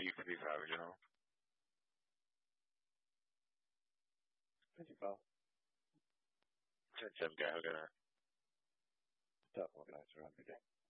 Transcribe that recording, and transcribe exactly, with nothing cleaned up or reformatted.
beef beef average, you know. Thank you, pal. Same guy, look at that. Tough organizer on the game.